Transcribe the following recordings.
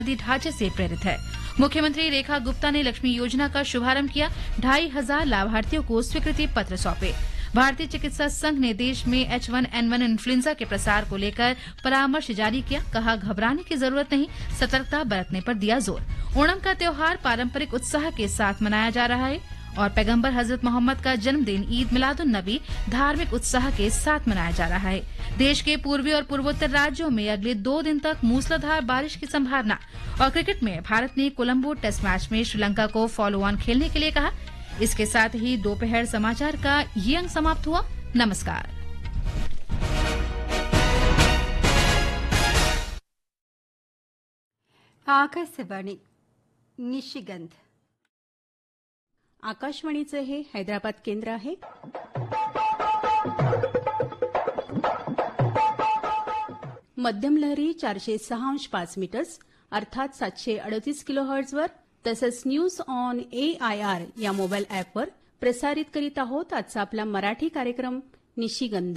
ढांचे से प्रेरित है। मुख्यमंत्री रेखा गुप्ता ने लक्ष्मी योजना का शुभारंभ किया। 2,500 लाभार्थियों को स्वीकृति पत्र सौंपे। भारतीय चिकित्सा संघ ने देश में H1N1 इन्फ्लुएंजा के प्रसार को लेकर परामर्श जारी किया। कहा, घबराने की जरूरत नहीं, सतर्कता बरतने पर दिया जोर। ओणम का त्योहार पारंपरिक उत्साह के साथ मनाया जा रहा है और पैगंबर हजरत मोहम्मद का जन्मदिन ईद मिलादुन नबी धार्मिक उत्साह के साथ मनाया जा रहा है। देश के पूर्वी और पूर्वोत्तर राज्यों में अगले 2 दिन तक मूसलाधार बारिश की संभावना। और क्रिकेट में भारत ने कोलंबो टेस्ट मैच में श्रीलंका को फॉलो ऑन खेलने के लिए कहा। इसके साथ ही दोपहर समाचार का ये अंक समाप्त हुआ। नमस्कार। आकाशवाणी निशिगंध आकाशवाणीचे हे हैदराबाद केंद्र आहे। मध्यम लहरी 406.5 मीटर्स अर्थात 738 किलोहर्ट्झवर तसंच न्यूज ऑन AIR या मोबाईल ॲपवर प्रसारित करीत आहोत आजचा आपला मराठी कार्यक्रम निशिगंध।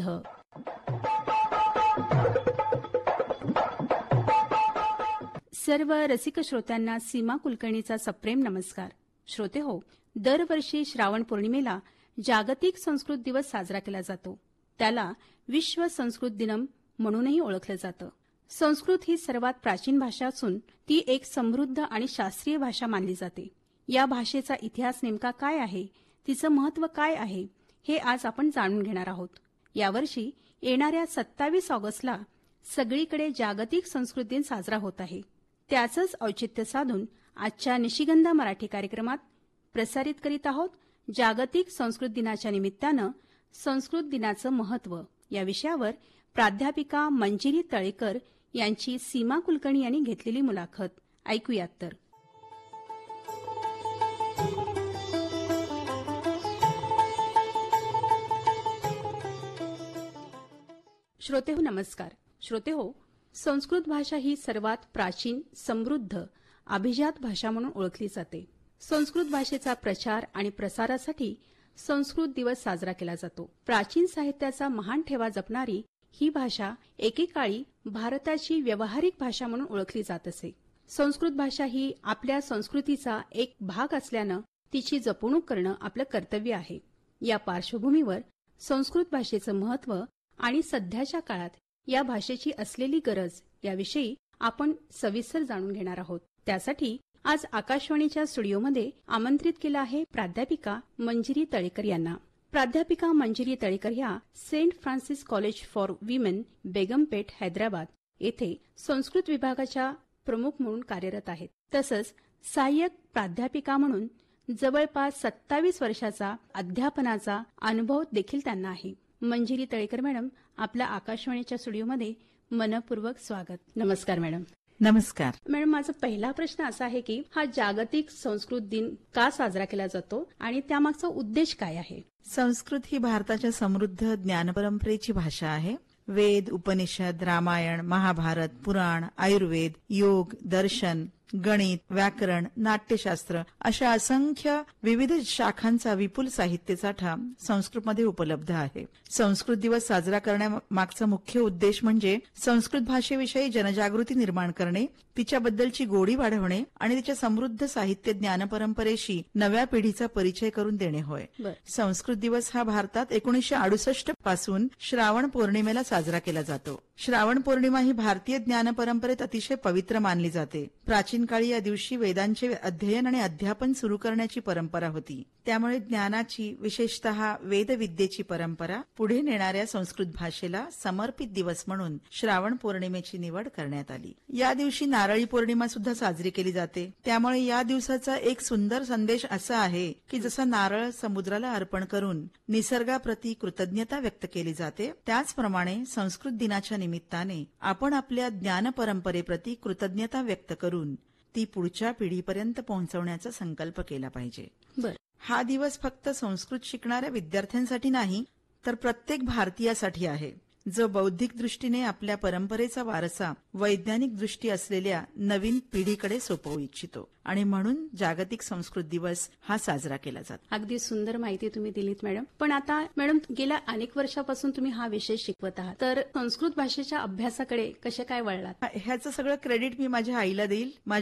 सर्व रसिक श्रोत्यांना सीमा कुलकर्णीचा सप्रेम नमस्कार। श्रोते हो, दरवर्षी श्रावण पौर्णिमेला जागतिक संस्कृत दिवस साजरा केला जातो। त्याला विश्व संस्कृत दिनम म्हणूनही ओळखलं जातं। संस्कृत ही सर्वात प्राचीन भाषा असून ती एक समृद्ध आणि शास्त्रीय भाषा मानली जाते। या भाषेचा इतिहास नेमका काय आहे, तिचं महत्त्व काय आहे, हे आज आपण जाणून घेणार आहोत। यावर्षी येणाऱ्या 27 ऑगस्टला सगळीकडे जागतिक संस्कृत दिन साजरा होत आहे। त्याचंच औचित्य साधून आजच्या निशिगंध मराठी कार्यक्रमात प्रसारित करीत आहोत जागतिक संस्कृत दिनाच्या निमित्तानं संस्कृत दिनाचं महत्त्व या विषयावर प्राध्यापिका मंजिरी तळेकर यांची सीमा कुलकर्णी यांनी घेतलेली मुलाखत ऐकूयात तर। श्रोते हो, नमस्कार। श्रोते हो, संस्कृत भाषा ही सर्वात प्राचीन, समृद्ध, अभिजात भाषा म्हणून ओळखली जाते। संस्कृत भाषेचा प्रचार आणि प्रसारासाठी संस्कृत दिवस साजरा केला जातो। प्राचीन साहित्याचा महान ठेवा जपणारी ही भाषा एकेकाळी भारताची व्यावहारिक भाषा म्हणून ओळखली जात असे। संस्कृत भाषा ही आपल्या संस्कृतीचा एक भाग असल्यानं तिची जपणूक करणं आपलं कर्तव्य आहे। या पार्श्वभूमीवर संस्कृत भाषेचं महत्त्व आणि सध्याच्या काळात या भाषेची असलेली गरज याविषयी आपण सविस्तर जाणून घेणार आहोत। त्यासाठी आज आकाशवाणीच्या स्टुडिओमध्ये आमंत्रित केलं आहे प्राध्यापिका मंजिरी तळेकर यांना। प्राध्यापिका मंजिरी तळेकर ह्या Saint Francis college for women, बेगमपेठ, Hyderabad येथे संस्कृत विभागाच्या प्रमुख म्हणून कार्यरत आहेत। तसंच सहाय्यक प्राध्यापिका म्हणून जवळपास 27 वर्षाचा अध्यापनाचा अनुभव देखील त्यांना आहे। मंजिरी तळेकर मॅडम, आपल्या आकाशवाणीच्या स्टुडिओमध्ये मनपूर्वक स्वागत। नमस्कार मॅडम। नमस्कार मॅडम, माझा पहिला प्रश्न असा आहे की हा जागतिक संस्कृत दिन का साजरा केला जातो आणि त्यामागचा उद्देश काय आहे? संस्कृत ही भारताच्या समृद्ध ज्ञानपरंपरेची भाषा आहे। वेद, उपनिषद, रामायण, महाभारत, पुराण, आयुर्वेद, योग, दर्शन, गणित, व्याकरण, नाट्यशास्त्र अशा असंख्य विविध शाखांचा विपुल साहित्य साठा संस्कृतमध्ये उपलब्ध आहे। संस्कृत दिवस साजरा करण्यामागचा मुख्य उद्देश म्हणजे संस्कृत भाषेविषयी जनजागृती निर्माण करणे, तिच्याबद्दलची गोडी वाढवणे आणि तिच्या समृद्ध साहित्य ज्ञानपरंपरेशी नव्या पिढीचा परिचय करून देणे होय। संस्कृत दिवस हा भारतात 1968 पासून श्रावण पौर्णिमेला साजरा केला जातो। श्रावण पौर्णिमा ही भारतीय ज्ञानपरंपरेत अतिशय पवित्र मानली जाते। प्राचीन काळी या दिवशी वेदांचे अध्ययन आणि अध्यापन सुरू करण्याची परंपरा होती। त्यामुळे ज्ञानाची, विशेषतः वेदविद्येची परंपरा पुढे नेणाऱ्या संस्कृत भाषेला समर्पित दिवस म्हणून श्रावण पौर्णिमेची निवड करण्यात आली। या दिवशी नारळी पौर्णिमा सुद्धा साजरी केली जाते। त्यामुळे या दिवसाचा एक सुंदर संदेश असा आहे की जसा नारळ समुद्राला अर्पण करून निसर्गाप्रती कृतज्ञता व्यक्त केली जाते, त्याचप्रमाणे संस्कृत दिनाच्या निमित्ताने आपण आपल्या ज्ञानपरंपरेप्रती कृतज्ञता व्यक्त करून ती पुढच्या पिढीपर्यंत पोहोचवण्याचा संकल्प केला पाहिजे। हा दिवस फक्त संस्कृत शिकणाऱ्या विद्यार्थ्यांसाठी नाही, तर प्रत्येक भारतीयासाठी आहे। जो बौद्धिक दृष्टीने आपल्या परंपरेचा वारसा वैज्ञानिक दृष्टी असलेल्या नवीन पिढीकडे सोपवू इच्छितो आणि म्हणून जागतिक संस्कृत दिवस हा साजरा केला जातो. अगदी सुंदर माहिती तुम्ही दिलीत मॅडम. पण आता मॅडम गेल्या अनेक वर्षापासून तुम्ही हा विषय शिकवत आहात, तर संस्कृत भाषेच्या अभ्यासाकडे कसे काय वळलात? ह्याचं सगळं क्रेडिट मी माझ्या आईला देईल.